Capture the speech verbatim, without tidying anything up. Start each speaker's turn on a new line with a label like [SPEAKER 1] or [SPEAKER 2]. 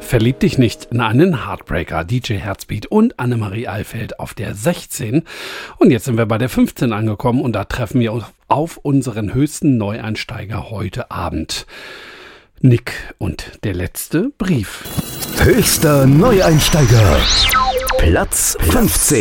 [SPEAKER 1] Verlieb dich nicht in einen Heartbreaker, D J Herzbeat und Annemarie Alfeld auf der sechzehn. Und jetzt sind wir bei der fünfzehn angekommen und da treffen wir uns auf unseren höchsten Neueinsteiger heute Abend. Nick und der letzte Brief.
[SPEAKER 2] Höchster Neueinsteiger, Platz fünfzehn.